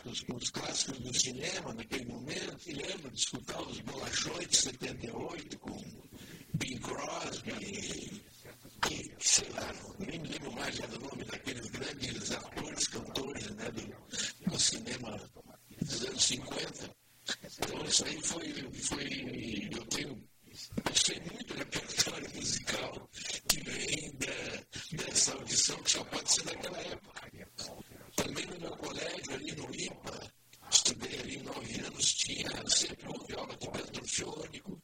os clássicos do cinema naquele momento. Me lembro de escutar os Bolachões de 78 com Bing Crosby, e sei lá, nem me lembro mais já do nome daqueles grandes atores, cantores, né, do cinema dos anos 50. Então isso aí foi eu gostei muito do repertório musical que vem dessa audição, que só pode ser daquela época. Também no meu colégio, ali no IPA, estudei ali 9 anos, sempre houve aula de canto orfeônico,